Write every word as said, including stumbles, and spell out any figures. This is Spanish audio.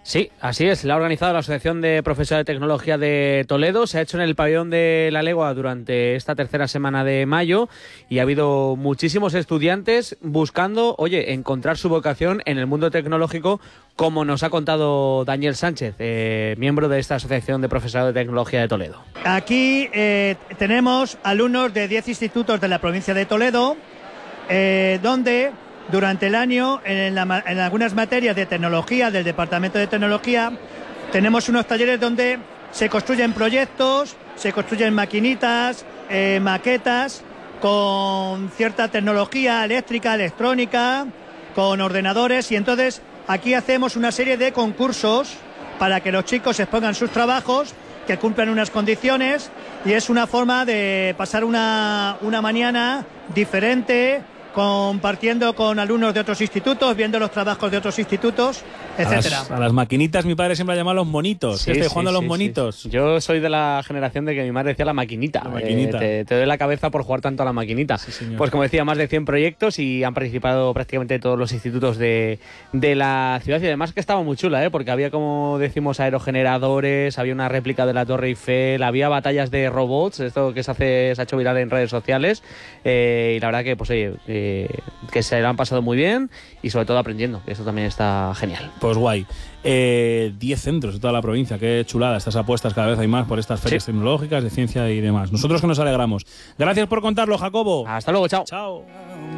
Sí, así es. La ha organizado la Asociación de Profesores de Tecnología de Toledo. Se ha hecho en el pabellón de La Legua durante esta tercera semana de mayo y ha habido muchísimos estudiantes buscando, oye, encontrar su vocación en el mundo tecnológico, como nos ha contado Daniel Sánchez, eh, miembro de esta Asociación de Profesores de Tecnología de Toledo. Aquí eh, tenemos alumnos de diez institutos de la provincia de Toledo, eh, donde durante el año, en, la, en algunas materias de tecnología del Departamento de Tecnología, tenemos unos talleres donde se construyen proyectos, se construyen maquinitas, eh, maquetas, con cierta tecnología eléctrica, electrónica, con ordenadores, y entonces aquí hacemos una serie de concursos para que los chicos expongan sus trabajos, que cumplan unas condiciones, y es una forma de pasar una, una mañana diferente, compartiendo con alumnos de otros institutos, viendo los trabajos de otros institutos, etcétera. A las, a las maquinitas mi padre siempre la llamaba los monitos. Sí, Estoy sí, jugando a los sí, monitos. Sí. Yo soy de la generación de que mi madre decía la maquinita. La maquinita. Eh, te, te doy la cabeza por jugar tanto a la maquinita. Sí, señor. Pues como decía, más de cien proyectos y han participado prácticamente todos los institutos de, de la ciudad, y además que estaba muy chula, ¿eh? Porque había, como decimos, aerogeneradores, había una réplica de la Torre Eiffel, había batallas de robots, esto que se, hace, se ha hecho viral en redes sociales, eh, y la verdad que, pues oye, eh, que se lo han pasado muy bien y sobre todo aprendiendo, que eso también está genial. Pues guay. Eh, diez centros de toda la provincia, qué chulada, estas apuestas cada vez hay más por estas ferias sí. tecnológicas, de ciencia y demás. Nosotros que nos alegramos. Gracias por contarlo, Jacobo. Hasta luego, chao. Chao.